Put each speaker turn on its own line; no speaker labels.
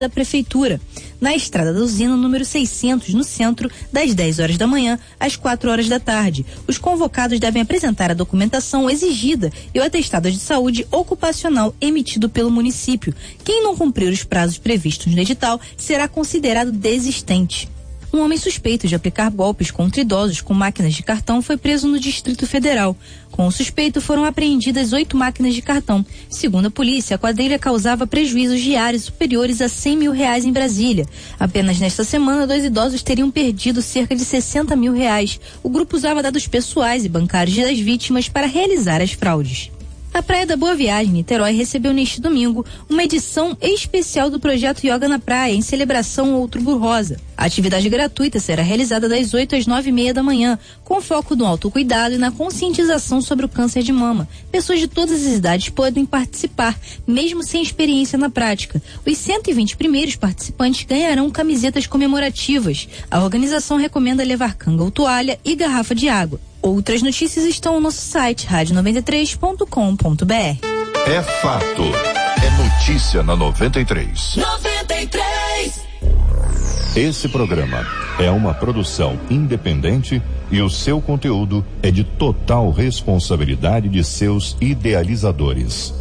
da Prefeitura, na estrada da usina número 600, no centro, das 10 horas da manhã às 4 horas da tarde. Os convocados devem apresentar a documentação exigida e o atestado de saúde ocupacional emitido pelo município. Quem não cumprir os prazos previstos no edital será considerado desistente. Um homem suspeito de aplicar golpes contra idosos com máquinas de cartão foi preso no Distrito Federal. Com o suspeito foram apreendidas 8 máquinas de cartão. Segundo a polícia, a quadrilha causava prejuízos diários superiores a R$100 mil em Brasília. Apenas nesta semana, 2 idosos teriam perdido cerca de R$60 mil. O grupo usava dados pessoais e bancários das vítimas para realizar as fraudes. A Praia da Boa Viagem, Niterói, recebeu neste domingo uma edição especial do projeto Yoga na Praia, em celebração ao Outubro Rosa. A atividade gratuita será realizada das 8 às 9h30 da manhã, com foco no autocuidado e na conscientização sobre o câncer de mama. Pessoas de todas as idades podem participar, mesmo sem experiência na prática. Os 120 primeiros participantes ganharão camisetas comemorativas. A organização recomenda levar canga ou toalha e garrafa de água. Outras notícias estão no nosso site radio93.com.br.
É fato. É notícia na 93.
93.
Esse programa é uma produção independente e o seu conteúdo é de total responsabilidade de seus idealizadores.